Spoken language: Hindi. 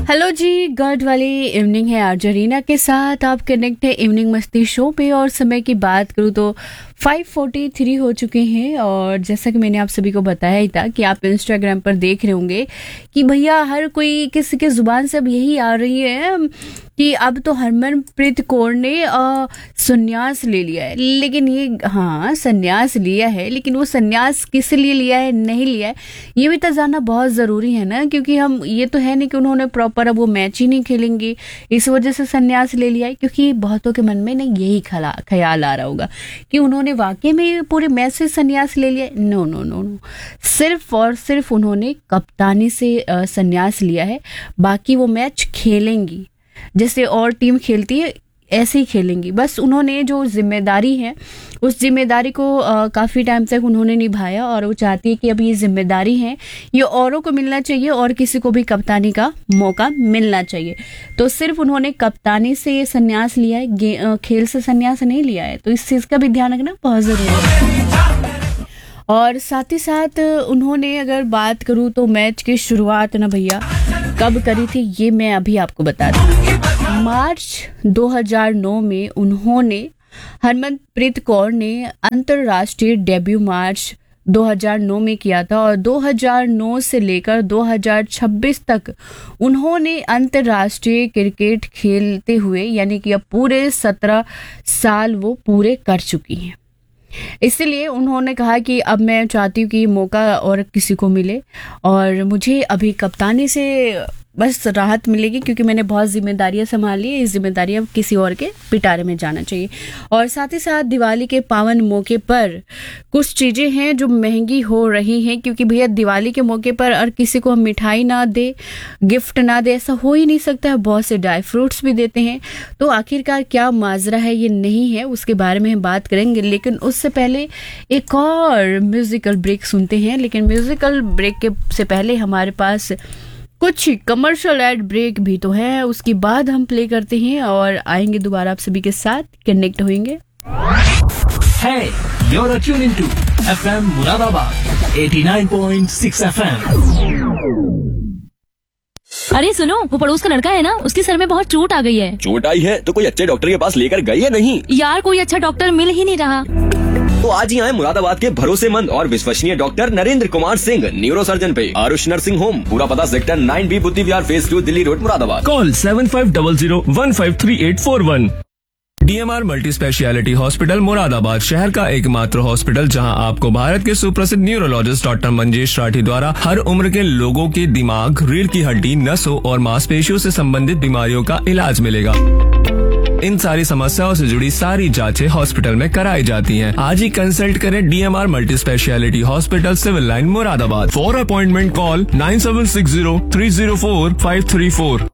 हेलो जी, गॉड वाली इवनिंग है आरजे रीना के साथ। आप कनेक्ट है इवनिंग मस्ती शो पे और समय की बात करूँ तो 5:43 हो चुके हैं। और जैसा कि मैंने आप सभी को बताया ही था कि आप इंस्टाग्राम पर देख रहे होंगे कि भैया हर कोई किसी के जुबान से अब यही आ रही है कि अब तो हरमनप्रीत कौर ने संन्यास ले लिया है। लेकिन ये संन्यास लिया है, लेकिन वो संन्यास किस लिए लिया है, नहीं लिया है, ये भी तो जानना बहुत ज़रूरी है ना। क्योंकि हम ये तो है नहीं कि उन्होंने प्रॉपर अब वो मैच ही नहीं खेलेंगे इस वजह से संन्यास ले लिया है। क्योंकि बहुतों के मन में ना यही ख्याल आ रहा होगा कि उन्होंने वाकई में पूरे मैच से संन्यास ले लिया। नो नो नो नो, सिर्फ और सिर्फ उन्होंने कप्तानी से संन्यास लिया है। बाकी वो मैच खेलेंगी जैसे और टीम खेलती है ऐसे ही खेलेंगी। बस उन्होंने जो जिम्मेदारी है उस जिम्मेदारी को काफ़ी टाइम तक उन्होंने निभाया और वो चाहती है कि अब ये जिम्मेदारी है ये औरों को मिलना चाहिए और किसी को भी कप्तानी का मौका मिलना चाहिए। तो सिर्फ उन्होंने कप्तानी से ये संन्यास लिया है, खेल से संन्यास नहीं लिया है। तो इस चीज़ का भी ध्यान रखना बहुत ज़रूरी है। और साथ ही साथ उन्होंने अगर बात करूँ तो मैच की शुरुआत ना भैया कब करी थी ये मैं अभी आपको बता दूँ। मार्च 2009 में उन्होंने हरमनप्रीत कौर ने अंतर्राष्ट्रीय डेब्यू मार्च 2009 में किया था और 2009 से लेकर 2026 तक उन्होंने अंतर्राष्ट्रीय क्रिकेट खेलते हुए यानी कि अब पूरे 17 साल वो पूरे कर चुकी हैं। इसलिए उन्होंने कहा कि अब मैं चाहती हूँ कि मौका और किसी को मिले और मुझे अभी कप्तानी से बस राहत मिलेगी क्योंकि मैंने बहुत जिम्मेदारियां संभाली है। इस जिम्मेदारी अब किसी और के पिटारे में जाना चाहिए। और साथ ही साथ दिवाली के पावन मौके पर कुछ चीज़ें हैं जो महंगी हो रही हैं क्योंकि भैया दिवाली के मौके पर और किसी को हम मिठाई ना दे, गिफ्ट ना दे, ऐसा हो ही नहीं सकता है। बहुत से ड्राई फ्रूट्स भी देते हैं। तो आखिरकार क्या माजरा है ये नहीं है, उसके बारे में हम बात करेंगे। लेकिन उससे पहले एक और म्यूजिकल ब्रेक सुनते हैं। लेकिन म्यूजिकल ब्रेक से पहले हमारे पास कुछ कमर्शियल एड ब्रेक भी तो है, उसके बाद हम प्ले करते हैं और आएंगे दोबारा आप सभी के साथ कनेक्ट होंगे। Hey, you're tuned into FM Moradabad 89.6 FM। अरे सुनो, वो पड़ोस का लड़का है ना, उसके सर में बहुत चोट आ गई है। चोट आई है तो कोई अच्छे डॉक्टर के पास लेकर गई है नहीं? यार कोई अच्छा डॉक्टर मिल ही नहीं रहा। तो आज ही आए मुरादाबाद के भरोसेमंद और विश्वसनीय doctor Narendra Kumar Singh, neuro surgeon पे आरुष नर्सिंग होम। पूरा पता सेक्टर 9B बुद्धि विहार phase 2 Delhi road Moradabad. Call 7500153841। DMR multi speciality hospital Moradabad शहर का एकमात्र हॉस्पिटल जहां आपको भारत के सुप्रसिद्ध न्यूरोलॉजिस्ट डॉक्टर मंजेश राठी द्वारा हर उम्र के लोगों के दिमाग, रीढ़ की हड्डी, नसों और मांसपेशियों से संबंधित बीमारियों का इलाज मिलेगा। इन सारी समस्याओं से जुड़ी सारी जांचें हॉस्पिटल में कराई जाती हैं। आज ही कंसल्ट करें DMR multi speciality hospital, civil line Moradabad. For appointment call 9760304534।